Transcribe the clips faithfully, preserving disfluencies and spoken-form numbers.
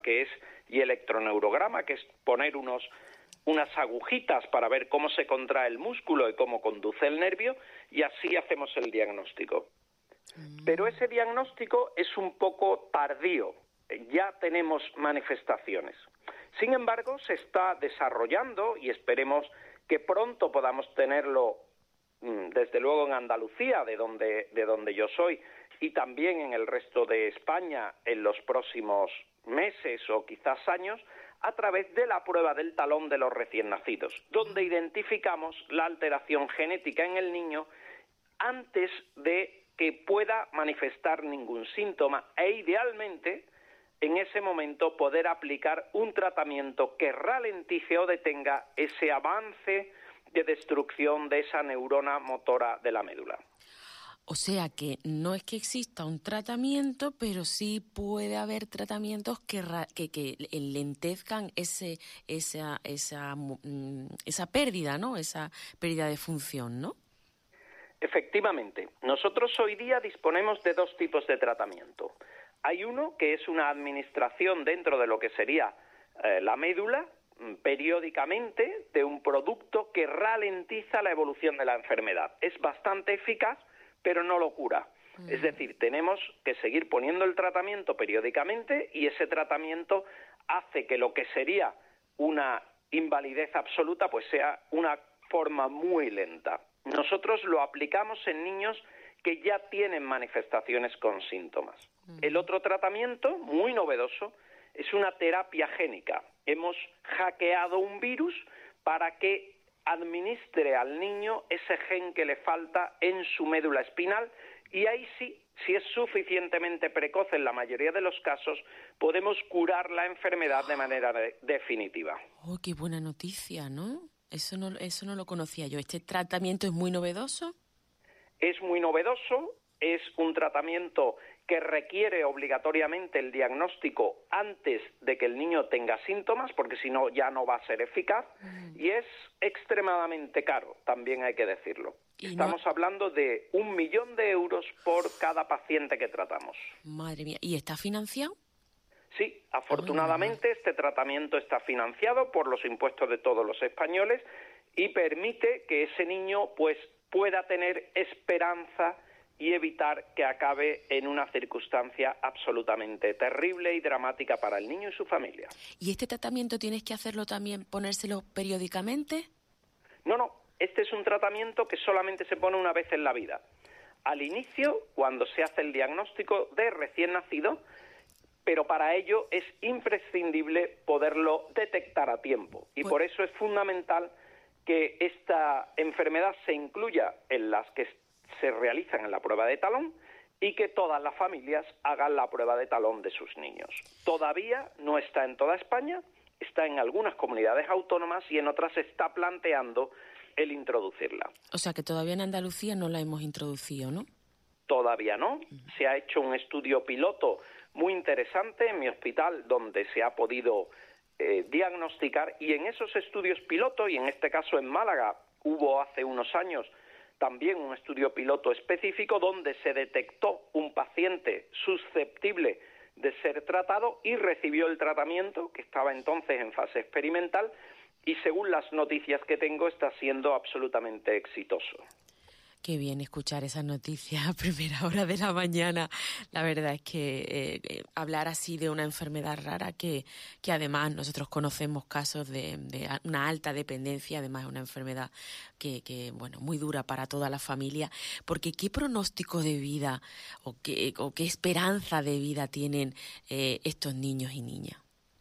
que es y electroneurograma, que es poner unos unas agujitas para ver cómo se contrae el músculo y cómo conduce el nervio, y así hacemos el diagnóstico. Mm. Pero ese diagnóstico es un poco tardío, ya tenemos manifestaciones. Sin embargo, se está desarrollando y esperemos que pronto podamos tenerlo, desde luego en Andalucía, de donde, de donde yo soy, y también en el resto de España en los próximos meses o quizás años, a través de la prueba del talón de los recién nacidos, donde identificamos la alteración genética en el niño antes de que pueda manifestar ningún síntoma e idealmente en ese momento poder aplicar un tratamiento que ralentice o detenga ese avance de destrucción de esa neurona motora de la médula. O sea que no es que exista un tratamiento, pero sí puede haber tratamientos que que, que lentezcan ese esa esa esa pérdida, ¿no? Esa pérdida de función, ¿no? Efectivamente. Nosotros hoy día disponemos de dos tipos de tratamiento. Hay uno que es una administración dentro de lo que sería eh, la médula, periódicamente, de un producto que ralentiza la evolución de la enfermedad. Es bastante eficaz, pero no lo cura. Mm. Es decir, tenemos que seguir poniendo el tratamiento periódicamente y ese tratamiento hace que lo que sería una invalidez absoluta pues sea una forma muy lenta. Nosotros lo aplicamos en niños que ya tienen manifestaciones con síntomas. Mm. El otro tratamiento, muy novedoso, es una terapia génica. Hemos hackeado un virus para que administre al niño ese gen que le falta en su médula espinal y ahí sí, si es suficientemente precoz en la mayoría de los casos, podemos curar la enfermedad de manera de- definitiva. Oh, qué buena noticia, ¿no? Eso no, eso no lo conocía yo. ¿Este tratamiento es muy novedoso? Es muy novedoso, es un tratamiento que requiere obligatoriamente el diagnóstico antes de que el niño tenga síntomas, porque si no ya no va a ser eficaz, mm. y es extremadamente caro, también hay que decirlo. Estamos no... hablando de un millón de euros por cada paciente que tratamos. Madre mía, ¿y está financiado? Sí, afortunadamente este tratamiento está financiado por los impuestos de todos los españoles y permite que ese niño pues pueda tener esperanza y evitar que acabe en una circunstancia absolutamente terrible y dramática para el niño y su familia. ¿Y este tratamiento tienes que hacerlo también, ponérselo periódicamente? No, no, este es un tratamiento que solamente se pone una vez en la vida. Al inicio, cuando se hace el diagnóstico de recién nacido, pero para ello es imprescindible poderlo detectar a tiempo. Y pues... por eso es fundamental que esta enfermedad se incluya en las que se realizan en la prueba de talón y que todas las familias hagan la prueba de talón de sus niños. Todavía no está en toda España, está en algunas comunidades autónomas y en otras se está planteando el introducirla. O sea que todavía en Andalucía no la hemos introducido, ¿no? Todavía no. Se ha hecho un estudio piloto muy interesante en mi hospital donde se ha podido eh, diagnosticar, y en esos estudios piloto, y en este caso en Málaga hubo hace unos años también un estudio piloto específico donde se detectó un paciente susceptible de ser tratado y recibió el tratamiento, que estaba entonces en fase experimental, y según las noticias que tengo está siendo absolutamente exitoso. Qué bien escuchar esas noticias a primera hora de la mañana. La verdad es que eh, eh, hablar así de una enfermedad rara que, que además nosotros conocemos casos de, de una alta dependencia, además es una enfermedad que, que, bueno, muy dura para toda la familia, porque ¿qué pronóstico de vida o qué, o qué esperanza de vida tienen eh, estos niños y niñas?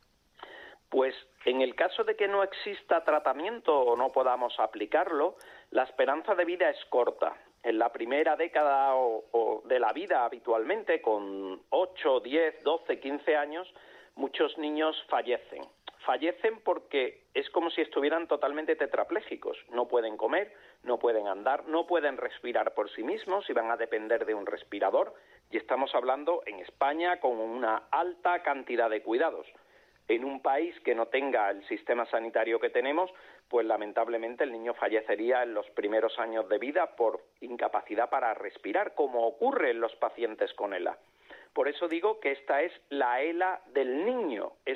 Pues en el caso de que no exista tratamiento o no podamos aplicarlo, la esperanza de vida es corta. En la primera década o, o de la vida habitualmente, con ocho, diez, doce, quince años, muchos niños fallecen. Fallecen porque es como si estuvieran totalmente tetraplégicos. No pueden comer, no pueden andar, no pueden respirar por sí mismos y van a depender de un respirador. Y estamos hablando en España con una alta cantidad de cuidados. En un país que no tenga el sistema sanitario que tenemos, pues lamentablemente el niño fallecería en los primeros años de vida por incapacidad para respirar, como ocurre en los pacientes con ELA. Por eso digo que esta es la ELA del niño, es